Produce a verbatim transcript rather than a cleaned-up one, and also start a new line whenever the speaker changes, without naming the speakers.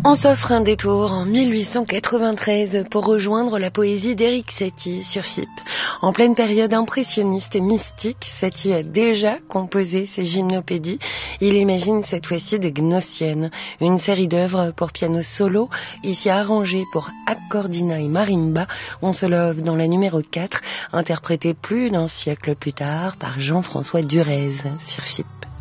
On s'offre un détour en mille huit cent quatre-vingt-treize pour rejoindre la poésie d'Éric Satie sur F I P. En pleine période impressionniste et mystique, Satie a déjà composé ses gymnopédies. Il imagine cette fois-ci de Gnossienne, une série d'œuvres pour piano solo, ici arrangées pour accordina et marimba. On se love dans la numéro quatre, interprétée plus d'un siècle plus tard par Jean-François Durez sur F I P.